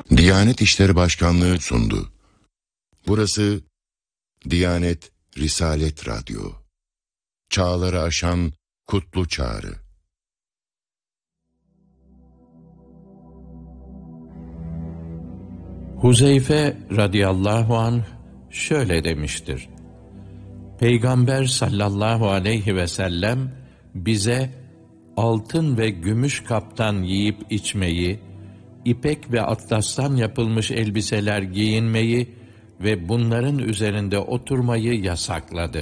Diyanet İşleri Başkanlığı sundu. Burası Diyanet Risalet Radyo. Çağları aşan kutlu çağrı. Huzeyfe radıyallahu anh şöyle demiştir: Peygamber sallallahu aleyhi ve sellem bize altın ve gümüş kaptan yiyip içmeyi, ipek ve atlastan yapılmış elbiseler giyinmeyi ve bunların üzerinde oturmayı yasakladı.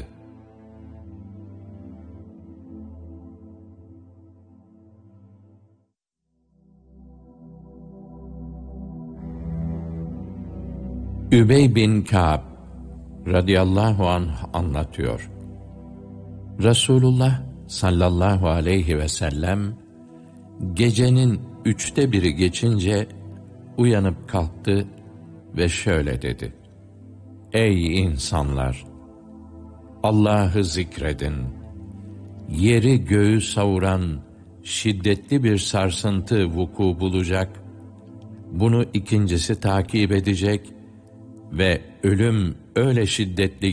Übey bin Kâb radıyallahu anh anlatıyor. Resulullah sallallahu aleyhi ve sellem gecenin 1/3 geçince uyanıp kalktı ve şöyle dedi: Ey insanlar! Allah'ı zikredin. Yeri göğü savuran şiddetli bir sarsıntı vuku bulacak. Bunu ikincisi takip edecek ve ölüm öyle şiddetli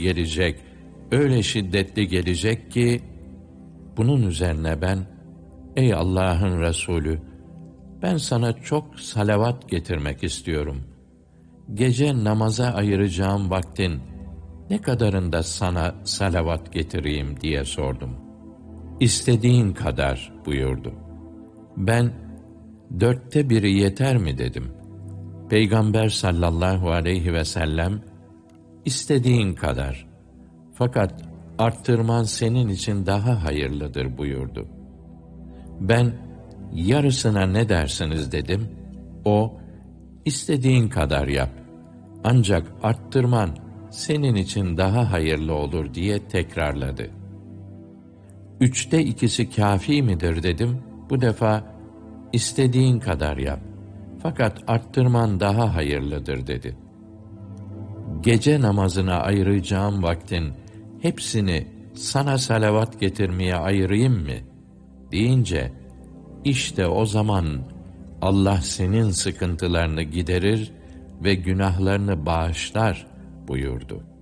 gelecek ki, bunun üzerine ben, ey Allah'ın Resulü, ben sana çok salavat getirmek istiyorum. Gece namaza ayıracağım vaktin ne kadarında sana salavat getireyim diye sordum. İstediğin kadar buyurdu. Ben 1/4 yeter mi dedim. Peygamber sallallahu aleyhi ve sellem, istediğin kadar, fakat arttırman senin için daha hayırlıdır buyurdu. Ben yarısına ne dersiniz dedim. O, istediğin kadar yap, ancak arttırman senin için daha hayırlı olur diye tekrarladı. 2/3 kâfi midir dedim. Bu defa istediğin kadar yap, fakat arttırman daha hayırlıdır dedi. Gece namazına ayıracağım vaktin hepsini sana salavat getirmeye ayırayım mı deyince, işte o zaman Allah senin sıkıntılarını giderir ve günahlarını bağışlar buyurdu.